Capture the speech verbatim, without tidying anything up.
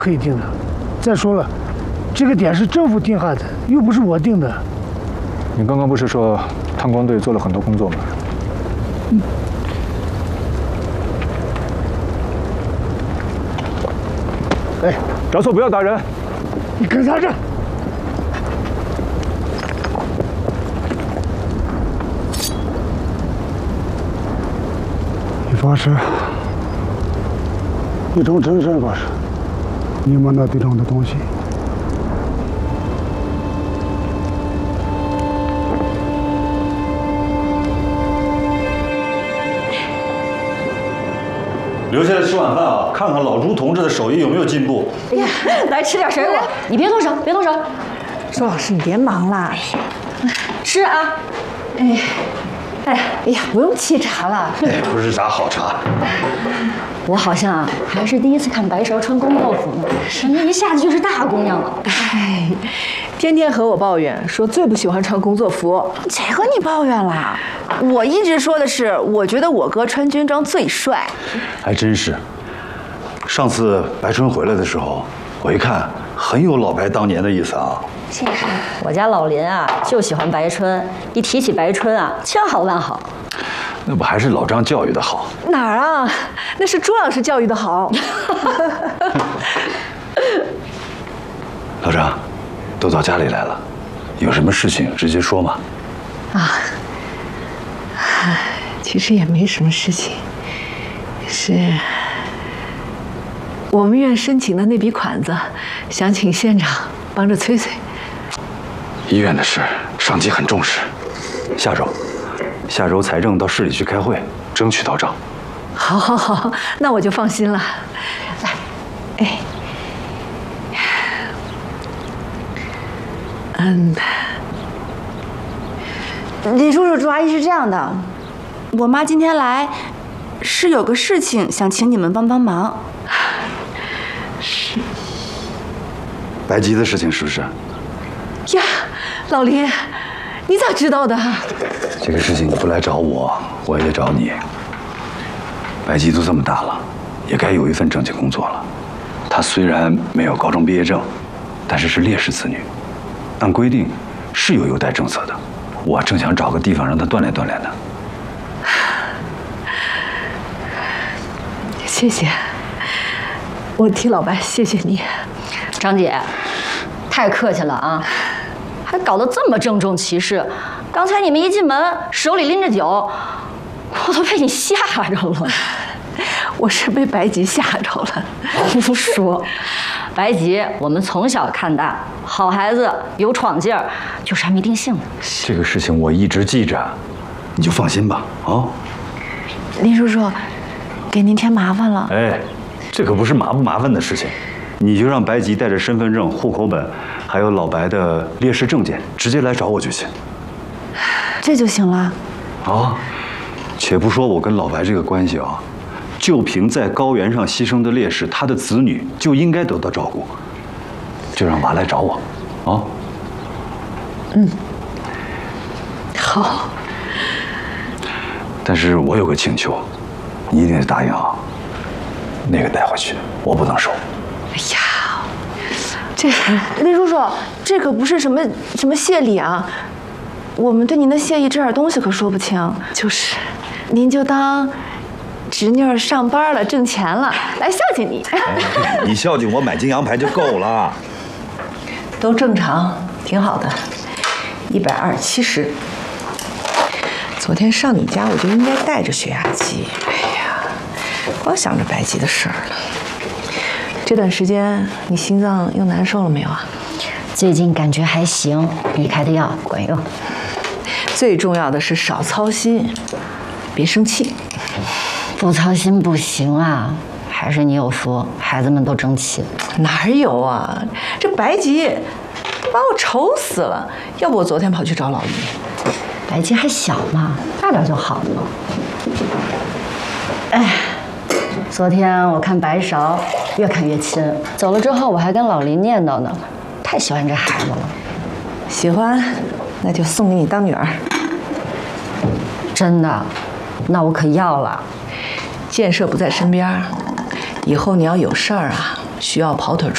可以定的。再说了，这个点是政府定下的，又不是我定的。 你刚刚不是说探光队做了很多工作吗？嗯。哎，找错不要打人！ 你跟他这。 李法师，地中真神法师，你们那地中的东西， 留下来吃晚饭啊！看看老朱同志的手艺有没有进步。 哎呀，来吃点水果，你别动手，别动手。 周老师，你别忙了， 吃啊！哎。 哎呀，哎呀，不用沏茶了。 哎，不是啥好茶。 我好像还是第一次看白芍穿工作服呢，人家一下子就是大姑娘了。 哎，天天和我抱怨说最不喜欢穿工作服， 谁和你抱怨了？我一直说的是，我觉得我哥穿军装最帅。 还真是。上次白春回来的时候，我一看，很有老白当年的意思啊。 谢谢。我家老林啊，就喜欢白春，一提起白春啊，千好万好。 那不还是老张教育的好？ 哪儿啊？那是朱老师教育的好。 老张，都到家里来了，有什么事情直接说嘛。 啊，其实也没什么事情，是我们院申请的那笔款子，想请县长帮着催催。 医院的事，上级很重视。下周，下周财政到市里去开会，争取到账。 好，好，好，那我就放心了。来，哎，嗯， 李叔叔、朱阿姨是这样的，我妈今天来，是有个事情想请你们帮帮忙。 是。 白吉的事情是不是？ 呀。 老林，你咋知道的？ 这个事情你不来找我，我也得找你。白吉都这么大了，也该有一份正经工作了。他虽然没有高中毕业证，但是是烈士子女，按规定是有优待政策的。我正想找个地方让他锻炼锻炼呢。 谢谢，我替老白谢谢你， 张姐，太客气了啊。 还搞得这么郑重其事，刚才你们一进门，手里拎着酒，我都被你吓着了。 我是被白吉吓着了。 胡说，白吉我们从小看大，好孩子，有闯劲儿，就是还没定性呢。 这个事情我一直记着，你就放心吧。啊， 林叔叔，给您添麻烦了。 哎，这可不是麻不麻烦的事情。 你就让白吉带着身份证、户口本，还有老白的烈士证件，直接来找我就行。 这就行了。 啊，且不说我跟老白这个关系啊，就凭在高原上牺牲的烈士，他的子女就应该得到照顾。就让娃来找我，啊。 嗯。好。 但是我有个请求，你一定得答应啊。那个带回去，我不能收。 哎呀，这林叔叔，这可不是什么什么谢礼啊！我们对您的谢意这点东西可说不清。 就是， 您就当侄女上班了，挣钱了，来孝敬你。 哎、你孝敬我买斤羊排就够了。 都正常，挺好的，一百二七十。昨天上你家我就应该带着血压计。哎呀，光想着白吉的事儿了。 这段时间你心脏又难受了没有啊？ 最近感觉还行，你开的药管用。 最重要的是少操心，别生气。 不操心不行啊，还是你有福，孩子们都争气。 哪有啊？这白吉把我愁死了，要不我昨天跑去找老姨。 白吉还小嘛，大点就好了。哎。 昨天我看白芍越看越亲，走了之后我还跟老林念叨呢，太喜欢这孩子了。 喜欢，那就送给你当女儿。 真的，那我可要了。 建设不在身边，以后你要有事儿啊，需要跑腿